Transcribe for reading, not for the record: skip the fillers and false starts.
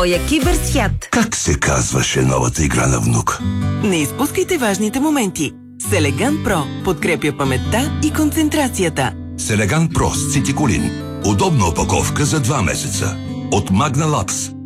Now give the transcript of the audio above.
твоя киберсвят. Как се казваше новата игра на внук? Не изпускайте важните моменти. Селеган Про подкрепя паметта и концентрацията. Селеган Про с цитиколин. Удобна опаковка за 2 месеца. От Magna Labs.